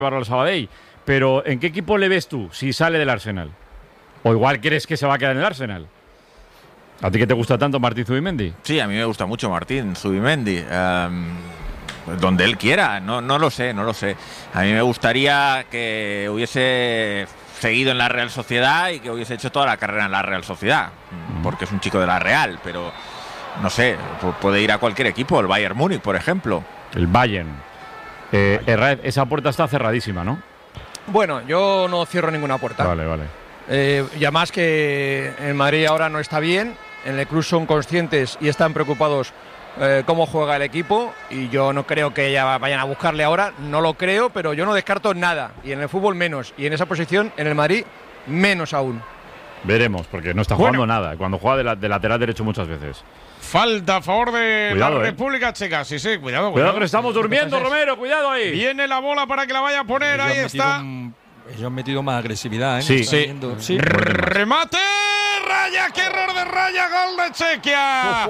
llevarlo al Sabadell. Pero ¿en qué equipo le ves tú si sale del Arsenal? ¿O igual crees que se va a quedar en el Arsenal? ¿A ti que te gusta tanto Martín Zubimendi? Sí, a mí me gusta mucho Martín Zubimendi. Donde él quiera, no lo sé. A mí me gustaría que hubiese seguido en la Real Sociedad y que hubiese hecho toda la carrera en la Real Sociedad, porque es un chico de la Real, pero no sé, puede ir a cualquier equipo, el Bayern Múnich, por ejemplo. El Bayern. Herrera, esa puerta está cerradísima, ¿no? Bueno, yo no cierro ninguna puerta. Vale. Y además que en Madrid ahora no está bien, en el club son conscientes y están preocupados cómo juega el equipo, y yo no creo que ya vayan a buscarle ahora, no lo creo, pero yo no descarto nada, y en el fútbol menos, y en esa posición, en el Madrid, menos aún. Veremos, porque no está jugando nada, cuando juega de lateral derecho muchas veces. Falta a favor de cuidado, la República Checa. Sí, cuidado. Cuidado que nos estamos durmiendo, Romero, cuidado ahí. Viene la bola para que la vaya a poner, ahí está. Ellos han metido más agresividad, ¿eh? Sí. Remate, Raya, qué error de Raya, gol de Chequia.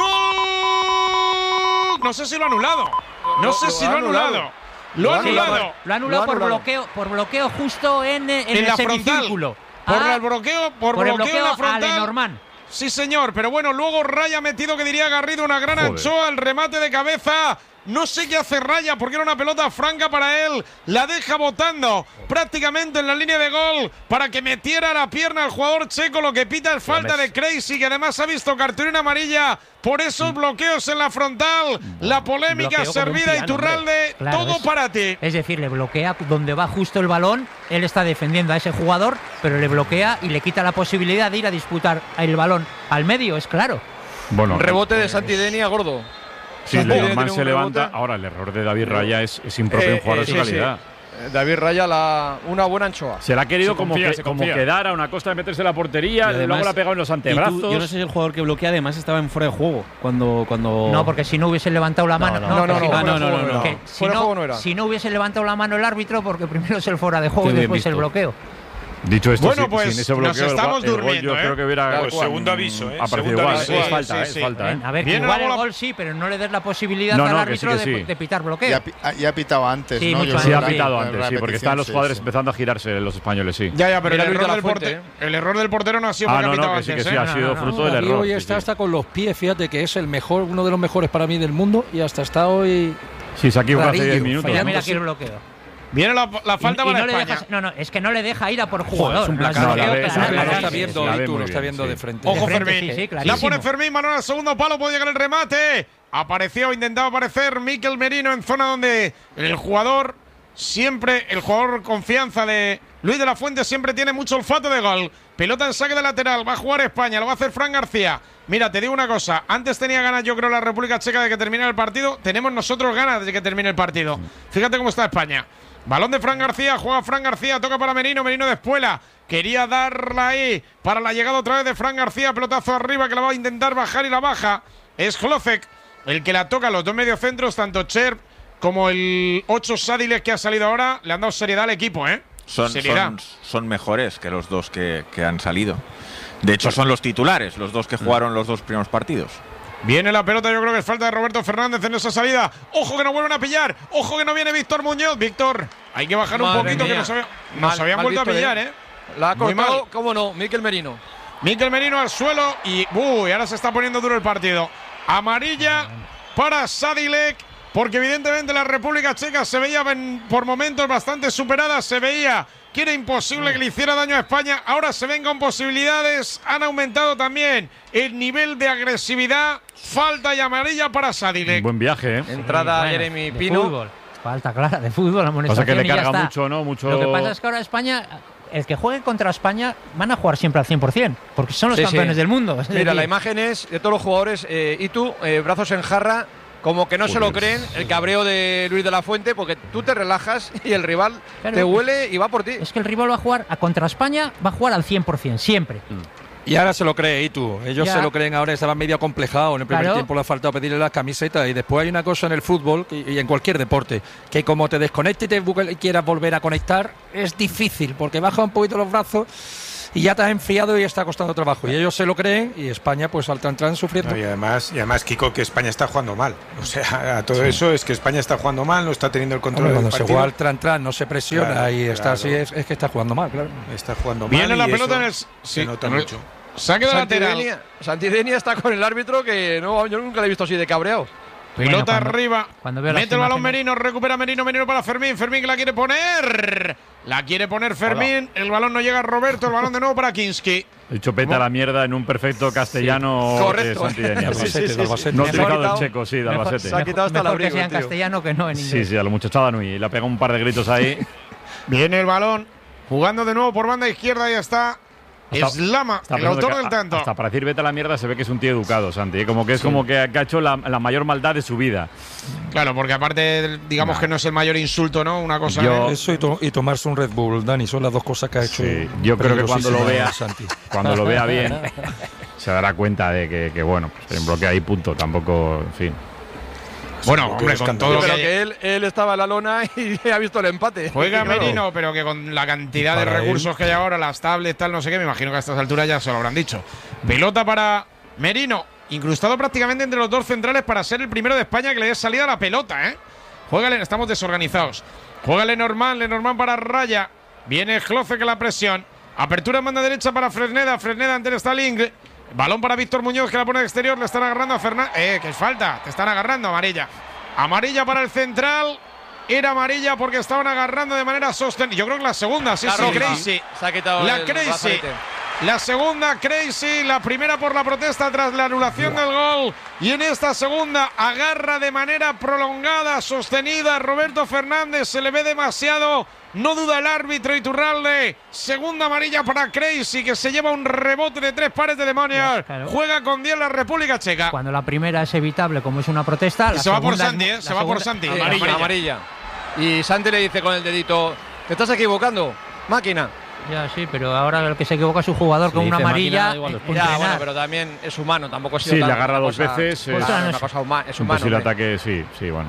¡Gol! No sé si lo ha anulado. Lo ha anulado por bloqueo justo en el la semicírculo. Por el bloqueo en la frontal. A Lenormand. Sí, señor, pero bueno, luego Raya ha metido, que diría Garrido, una gran anchoa, el remate de cabeza. No sé qué hace Raya, porque era una pelota franca para él. La deja botando prácticamente en la línea de gol para que metiera la pierna al jugador checo. Lo que pita es falta de Crazy, que además ha visto cartulina amarilla por esos bloqueos en la frontal. La polémica servida, Iturralde, claro, todo para ti. Es decir, le bloquea donde va justo el balón. Él está defendiendo a ese jugador, pero le bloquea y le quita la posibilidad de ir a disputar el balón al medio, es claro. Bueno, rebote de Santidenia, gordo. Sí, Lenormand se levanta. Ahora, el error de David Raya es impropio en jugador de su calidad. David Raya, una buena anchoa. Se la ha querido como quedar a una costa de meterse en la portería, y luego la ha pegado en los antebrazos. Yo no sé si el jugador que bloquea además estaba en fuera de juego cuando… No, porque si no hubiese levantado la mano… No. Si no hubiese levantado la mano el árbitro, porque primero es el fuera de juego y después el bloqueo. Dicho esto, bueno, pues sin ese bloqueo, nos estamos durmiendo, yo creo que hubiera segundo aviso, aparecido igual. Es falta. A ver, que igual el gol sí, pero no le des la posibilidad al árbitro de pitar bloqueo. Ya ha pitado antes, sí, ¿no? Sí, ha pitado antes, sí, porque están los jugadores empezando a girarse, los españoles, sí. Ya, pero el error del portero no ha sido porque ha pitado antes. Sí, ha sido fruto del error. Hoy está hasta con los pies, fíjate que es uno de los mejores para mí del mundo, y hasta está hoy… Sí, se ha equivocado hace 10 minutos. Mira aquí el bloqueo. Viene la falta para España. Es que no le deja ir a por jugador. Es un placar. Lo está viendo de frente. Ojo, Fermín. La pone Fermín, Manuel al segundo palo, puede llegar el remate. Intentaba aparecer Mikel Merino en zona donde el jugador confianza de Luis de la Fuente siempre tiene mucho olfato de gol. Pelota en saque de lateral, va a jugar España, lo va a hacer Fran García. Mira, te digo una cosa, antes tenía ganas yo creo la República Checa de que termine el partido, tenemos nosotros ganas de que termine el partido. Fíjate cómo está España. Balón de Fran García, juega Fran García, toca para Merino de Espuela. Quería darla ahí para la llegada otra vez de Fran García, pelotazo arriba que la va a intentar bajar y la baja. Es Hlocek el que la toca, los dos mediocentros, tanto Cherp como el 8 Sadilek que ha salido ahora, le han dado seriedad al equipo, ¿eh? Son mejores que los dos que han salido. De hecho, son los titulares, los dos que jugaron los dos primeros partidos. Viene la pelota, yo creo que es falta de Roberto Fernández en esa salida. Ojo que no vuelven a pillar. Ojo que no viene Víctor Muñoz. Víctor, hay que bajar un poquito, que nos habían vuelto a pillar, ¿eh? La ha cortado, cómo no, Mikel Merino. Mikel Merino al suelo y ahora se está poniendo duro el partido. Amarilla para Sadilek, porque evidentemente la República Checa se veía por momentos bastante superada. Se veía que era imposible que le hiciera daño a España. Ahora se ven con posibilidades. Han aumentado también el nivel de agresividad. Falta y amarilla para Sadilek. Buen viaje, ¿eh? Entrada Jeremy Pino. Fútbol. Falta clara de fútbol. Pasa que le carga mucho, ¿no? Lo que pasa es que ahora España, el que juegue contra España, van a jugar siempre al 100%, porque son los campeones del mundo. Mira, la imagen es de todos los jugadores, brazos en jarra, como que no se lo creen, el cabreo de Luis de la Fuente, porque tú te relajas y el rival te huele y va por ti. Es que el rival va a jugar contra España, va a jugar al 100%, siempre. Y ahora se lo cree, ellos se lo creen ahora, estaban medio acomplejados. En el primer tiempo le ha faltado pedirle las camisetas. Y después hay una cosa en el fútbol y en cualquier deporte, que como te desconectes y quieras volver a conectar, es difícil, porque baja un poquito los brazos y ya te has enfriado y está costando trabajo. Y ellos se lo creen y España pues al tran sufriendo. No, y además, Kiko, que España está jugando mal. O sea, a todo eso es que España está jugando mal, no está teniendo el control del cuando partido. se juega al tran, no se presiona, Claro, y está así, es que está jugando mal, claro. Está jugando mal. Viene la pelota en el. Se nota mucho. Saque de lateral. Santidenia está con el árbitro que no, yo nunca le he visto así de cabreado. Pelota arriba. Cuando veo mete el balón Merino, recupera Merino para Fermín. Fermín que la quiere poner. La quiere poner Fermín. El balón no llega a Roberto. El balón de nuevo para Kinski. El chupeta a la mierda en un perfecto castellano. Sí. Correcto. Santidenia. Albacete. No ha utilizado el checo, sí, de Albacete. Se ha quitado hasta el mejor que abrigo, sea en tío. castellano que no en inglés. Sí, a lo muchacho Nui. Le ha pegado un par de gritos ahí. Viene el balón. Jugando de nuevo por banda izquierda. Y está Eslama, el autor del tanto. Hasta para decir vete a la mierda se ve que es un tío educado, Santi. Como que es como que ha hecho la mayor maldad de su vida. Claro, porque aparte, digamos que no es el mayor insulto, ¿no? Una cosa. Eso y tomarse un Red Bull, Dani, son las dos cosas que ha hecho. Sí, yo creo que cuando lo vea, Santi. cuando lo vea bien, se dará cuenta de que bueno, pues en bloqueo ahí punto. Tampoco, en fin. Bueno, hombre, con todo lo pero que él estaba en la lona y ha visto el empate. juega Claro. Merino, pero que con la cantidad de Para recursos que hay ahora, las tablets, tal, no sé qué, me imagino que a estas alturas ya se lo habrán dicho. Pelota para Merino, incrustado prácticamente entre los dos centrales para ser el primero de España que le dé salida a la pelota, ¿eh? Juégale, estamos desorganizados. Juega Lenormand para Raya. Viene Cloce que la presión. Apertura en banda derecha para Fresneda. Fresneda ante el Stalin. Balón para Víctor Muñoz que la pone de exterior. Le están agarrando a Fernández. Que es falta. Te están agarrando. Amarilla. Amarilla para el central. Era amarilla porque estaban agarrando de manera sostenida. Yo creo que la segunda. Sí, sí, Crazy. Se ha quitado La el Crazy. brazalete. La segunda, Crazy. La primera por la protesta tras la anulación del gol. Y en esta segunda agarra de manera prolongada, sostenida. Roberto Fernández se le ve demasiado. No duda el árbitro Iturralde. Segunda amarilla para Crazy, que se lleva un rebote de 3 pares de demonios. Claro. Juega con 10 la República Checa. Cuando la primera es evitable, como es una protesta. Y la se va por segunda Santi, es- se va por Santi. Amarilla. Y Santi le dice con el dedito: te estás equivocando, máquina. Ya, sí, pero ahora el que se equivoca es su jugador con una dice amarilla. máquina, igual los puntos. Ya, entrenar. bueno, pero también es humano, tampoco ha sido Sí, tan le agarra una dos cosa- veces. Pues Claro, no una es- cosa es un humano. posible hombre. ataque, sí, bueno.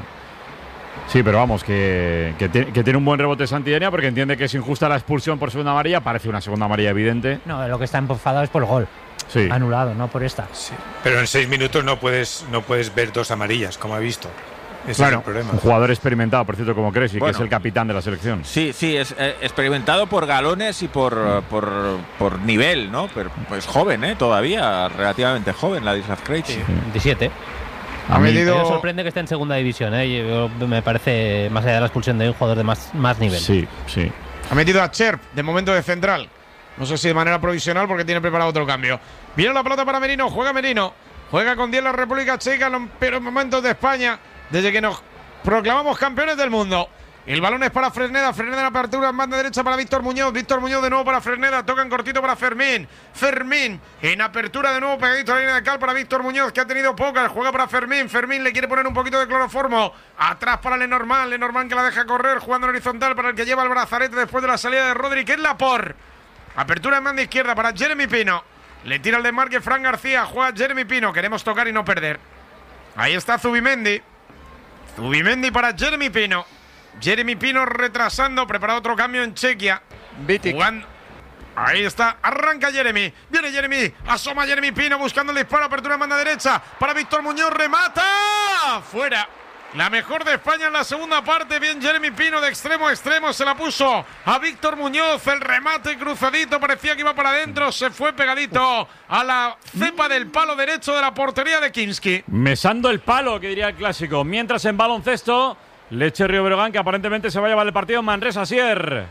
Sí, pero vamos, que tiene un buen rebote Santidenia porque entiende que es injusta la expulsión por segunda amarilla. Parece una segunda amarilla evidente. No, lo que está enfadado es por el gol. Sí. Anulado, no por esta. Sí. Pero en 6 minutos no puedes ver 2 amarillas, como ha visto. Ese Claro, es el problema. un jugador experimentado, por cierto, como Cresci, Bueno. que es el capitán de la selección. Sí, es experimentado por galones y por nivel, ¿no? Pero pues joven, todavía, relativamente joven, Ladislav Krejci. 17. Ha mí- metido. Me sorprende que esté en segunda división. Me parece, más allá de la expulsión, de un jugador de más nivel. Sí. Ha metido a Cherp de momento de central. No sé si de manera provisional porque tiene preparado otro cambio. Viene la pelota para Merino. Juega Merino. Juega con 10 la República Checa en los peores momentos de España desde que nos proclamamos campeones del mundo. El balón es para Fresneda. Fresneda en apertura en banda derecha para Víctor Muñoz. Víctor Muñoz de nuevo para Fresneda. Toca en cortito para Fermín. Fermín en apertura de nuevo pegadito a la línea de cal para Víctor Muñoz, que ha tenido pocas. Juega para Fermín. Fermín le quiere poner un poquito de cloroformo. Atrás para Lenormand. Lenormand que la deja correr jugando en horizontal para el que lleva el brazalete después de la salida de Rodri, que es Laporte. Apertura en banda izquierda para Jeremy Pino. Le tira el desmarque Fran García. Juega Jeremy Pino. Queremos tocar y no perder. Ahí está Zubimendi. Zubimendi para Jeremy Pino. Jeremy Pino retrasando. Prepara otro cambio en Chequia. Vitic. Jugando. Ahí está, arranca Jeremy. Viene Jeremy, asoma Jeremy Pino buscando el disparo. Apertura en banda derecha para Víctor Muñoz. Remata. Fuera. La mejor de España en la segunda parte. Bien Jeremy Pino de extremo a extremo. Se la puso a Víctor Muñoz. El remate cruzadito. Parecía que iba para adentro. Se fue pegadito a la cepa del palo derecho de la portería de Kinski. Mesando el palo, que diría el clásico. Mientras en baloncesto, Leche Río Breogán, que aparentemente se va a llevar el partido. Manresa Asier.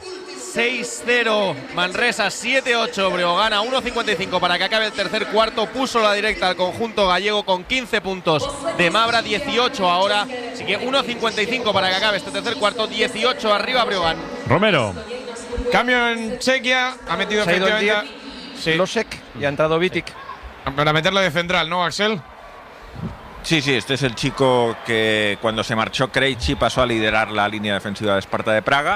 6-0, Manresa 7-8, Breogán a 1.55 para que acabe el tercer cuarto. Puso la directa al conjunto gallego con 15 puntos de Mabra, 18 ahora. Así que 1.55 para que acabe este tercer cuarto, 18 arriba Breogán. Romero. Cambio en Chequia. Ha metido Se ha ido el efectivamente. Sí. Losek y ha entrado Vitic. Para meterla de central, ¿no, Axel? Sí, este es el chico que cuando se marchó Krejci pasó a liderar la línea defensiva de Sparta de Praga.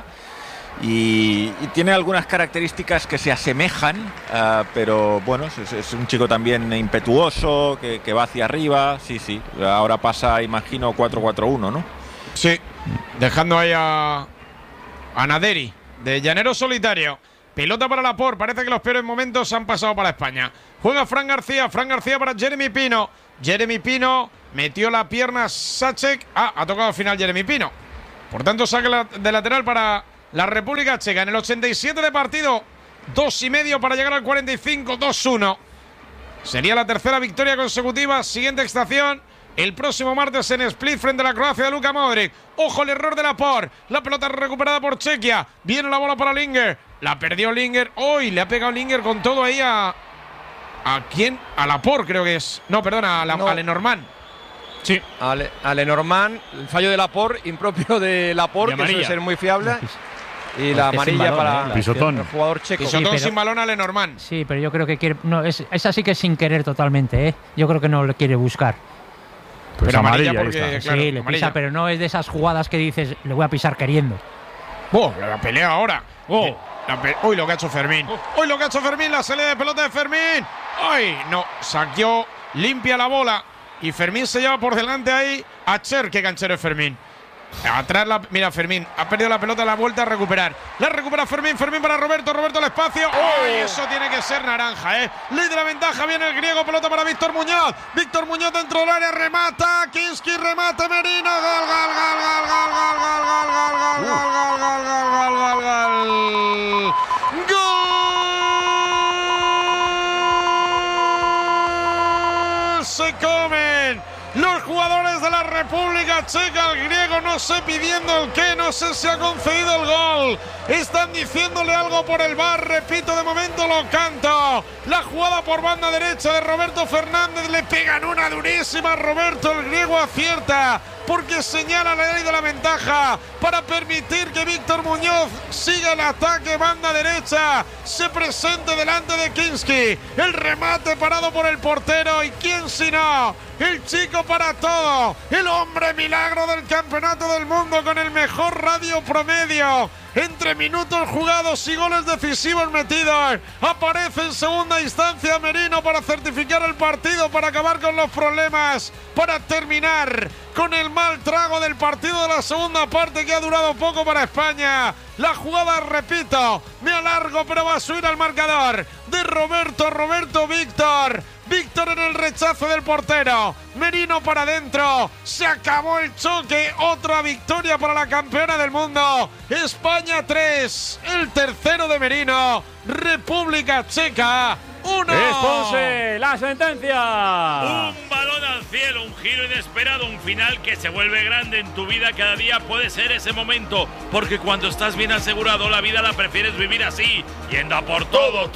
Y tiene algunas características que se asemejan, pero bueno, es un chico también impetuoso, que va hacia arriba. Sí, ahora pasa, imagino, 4-4-1, ¿no? Sí, dejando ahí a Naderi, de Llanero Solitario. Pelota para Laporte. Parece que los peores momentos han pasado para España. Juega Fran García. Fran García para Jeremy Pino. Jeremy Pino metió la pierna Sacek. Ha tocado al final Jeremy Pino. Por tanto, saque de lateral para la República Checa. En el 87 de partido, 2,5 para llegar al 45, 2-1. Sería la tercera victoria consecutiva. Siguiente estación el próximo martes en Split frente a la Croacia de Luka Modric. Ojo el error de Laporte. La pelota recuperada por Chequia. Viene la bola para Linger. La perdió Linger. Hoy le ha pegado Linger con todo ahí ¿a quién? A Laporte creo que es. No, perdona, a Lenormand. Sí. A Lenormand. El fallo de Laporte, impropio de Laporte, que suele ser muy fiable. Y la amarilla para el jugador checo. Pisotón sin balón a Lenormand. Sí, pero yo creo que quiere. No, es así que sin querer totalmente, ¿eh? Yo creo que no le quiere buscar. Pues pero amarilla porque, claro, sí, le pisa, pero no es de esas jugadas que dices, le voy a pisar queriendo. La pelea ahora. Uy, lo que ha hecho Fermín. Uy, lo que ha hecho Fermín, la salida de pelota de Fermín. Ay, no, saqueó, limpia la bola. Y Fermín se lleva por delante ahí a Cher. Qué canchero es Fermín. Atrás mira, Fermín ha perdido la pelota, la vuelta a recuperar. La recupera Fermín, Fermín para Roberto, Roberto al espacio. ¡Ay! Eso tiene que ser naranja, Ley de la ventaja, viene el griego, pelota para Víctor Muñoz. Víctor Muñoz dentro del área, remata. Kinski, remate, Merino. Gol, gol, gol, gol, gol, gol, gol, gol, gol, gol, gol, gol, gol, gol, gol. Se comen los jugadores de la República Checa, el griego, no sé pidiendo el qué, no sé si ha concedido el gol. Están diciéndole algo por el VAR, repito, de momento lo canto. La jugada por banda derecha de Roberto Fernández, le pegan una durísima a Roberto, el griego acierta, porque señala la ley de la ventaja para permitir que Víctor Muñoz siga el ataque, banda derecha, se presente delante de Kinski. El remate parado por el portero, y quién si no, el chico para todo, el hombre milagro del campeonato del mundo con el mejor radio promedio entre minutos jugados y goles decisivos metidos. Aparece en segunda instancia Merino para certificar el partido, para acabar con los problemas, para terminar con el mal trago del partido de la segunda parte, que ha durado poco para España. La jugada, repito, me alargo, pero va a subir al marcador de Roberto, Víctor en el rechazo del portero, Merino para adentro, se acabó el choque, otra victoria para la campeona del mundo. España 3, el tercero de Merino, República Checa 1. ¡Esponse la sentencia! Un balón al cielo, un giro inesperado, un final que se vuelve grande en tu vida. Cada día puede ser ese momento, porque cuando estás bien asegurado, la vida la prefieres vivir así, yendo a por todo.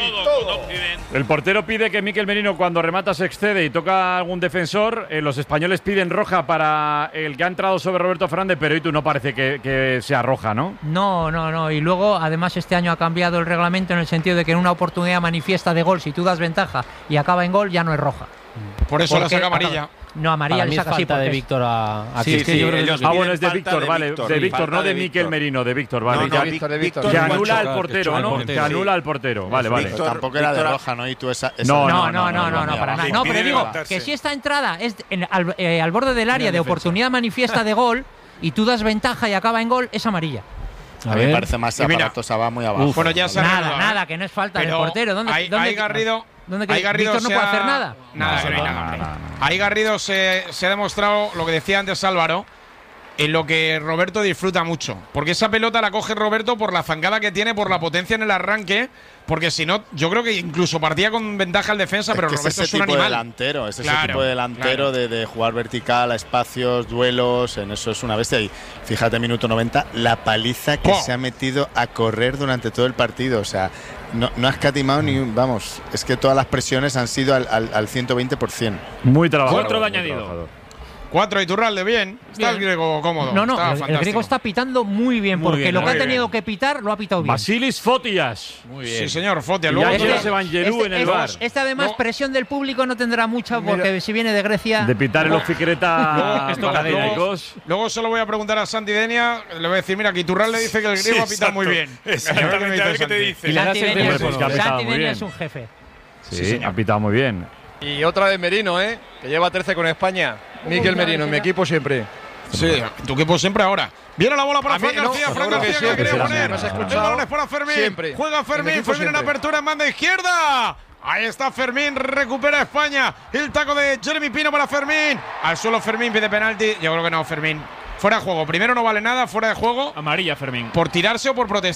Con Occident. El portero pide que Mikel Merino, cuando remata, se excede y toca a algún defensor. Los españoles piden roja para el que ha entrado sobre Roberto Fernández, pero tú no parece que sea roja, ¿no? No. Y luego, además, este año ha cambiado el reglamento en el sentido de que en una oportunidad manifiesta de gol, si tú das ventaja y acaba en gol, ya no es roja. Por eso la saca amarilla. No, amarilla le saca así de Víctor a sí, yo creo que bueno, es de Víctor, vale. De Víctor, no de Mikel Merino, de Víctor, vale. De Víctor. Que anula al portero, ¿no? Que anula al portero, vale. Tampoco era de roja, ¿no? Y tú esa no, para nada. No, pero digo que si esta entrada es al borde del área de oportunidad manifiesta de gol y tú das ventaja y acaba en gol, es amarilla. A mí me parece más aparatosa, va muy abajo. Bueno, ya nada, que no es falta del portero. ¿Dónde Garrido? Víctor no puede hacer nada. Nada. Ahí Garrido se ha demostrado lo que decía antes Álvaro, en lo que Roberto disfruta mucho. Porque esa pelota la coge Roberto por la zancada que tiene, por la potencia en el arranque. Porque si no, yo creo que incluso partía con ventaja el defensa, pero Roberto es un animal. Es ese tipo de delantero de jugar vertical a espacios, duelos, en eso es una bestia. Y fíjate, minuto 90, la paliza que se ha metido a correr durante todo el partido. O sea, no ha escatimado ni vamos, es que todas las presiones han sido al 120%. Muy trabajador. 4 de añadido. 4, Iturralde, bien. Está el griego cómodo. El griego está pitando muy bien, porque lo que ha tenido que pitar lo ha pitado bien. Basilis Fotias. Muy bien. Sí, señor, Fotias. Y Ángeles Evangelou en el VAR. Además, presión del público no tendrá mucha, porque si viene de Grecia… De pitar el Oficreta. Luego se lo voy a preguntar a Santi Denia. Le voy a decir, mira, que Iturralde dice que el griego ha pitado muy bien. Exactamente, a ver qué te dice. Santi Denia es un jefe. Sí, ha pitado muy bien. Y otra vez Merino, que lleva 13 con España. Mikel Merino, en mi equipo siempre. Sí, tu equipo siempre ahora. Viene la bola para Fran García. Fran García que la quería poner. El balón es para Fermín. Siempre. Juega Fermín. Fermín en apertura en banda izquierda. Ahí está Fermín, recupera España. El taco de Jeremy Pino para Fermín. Al suelo Fermín, pide penalti. Yo creo que no, Fermín. Fuera de juego. Primero no vale nada, fuera de juego. Amarilla, Fermín. Por tirarse o por protestar.